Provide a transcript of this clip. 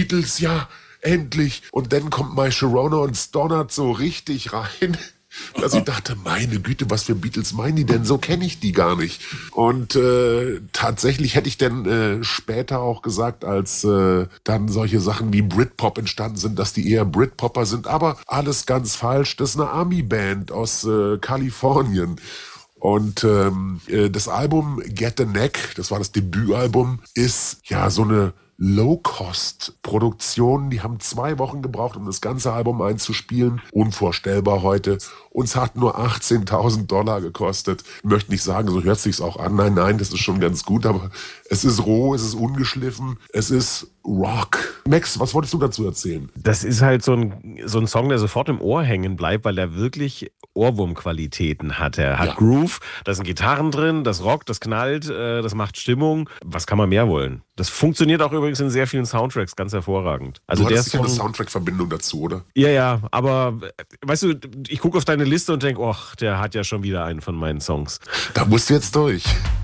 Beatles, ja, endlich. Und dann kommt My Sharona und Stoddard so richtig rein, dass ich dachte, meine Güte, was für Beatles meinen die denn? So kenne ich die gar nicht. Und tatsächlich hätte ich dann später auch gesagt, als dann solche Sachen wie Britpop entstanden sind, dass die eher Britpopper sind. Aber alles ganz falsch. Das ist eine Army-Band aus Kalifornien. Und das Album Get the Neck, das war das Debütalbum, ist ja so eine Low-Cost-Produktion. Die haben 2 Wochen gebraucht, um das ganze Album einzuspielen. Unvorstellbar heute. Uns hat nur $18.000 gekostet. Ich möchte nicht sagen, so hört sich's auch an. Nein, das ist schon ganz gut, aber es ist roh, es ist ungeschliffen, es ist Rock. Max, was wolltest du dazu erzählen? Das ist halt so ein Song, der sofort im Ohr hängen bleibt, weil er wirklich Ohrwurmqualitäten hat. Er hat Groove, da sind Gitarren drin, das rockt, das knallt, das macht Stimmung. Was kann man mehr wollen? Das funktioniert auch übrigens in sehr vielen Soundtracks ganz hervorragend. Also du der hattest sicher Song, eine Soundtrack-Verbindung dazu, oder? ja, aber weißt du, ich gucke auf deine Liste und denke, der hat ja schon wieder einen von meinen Songs. Da musst du jetzt durch.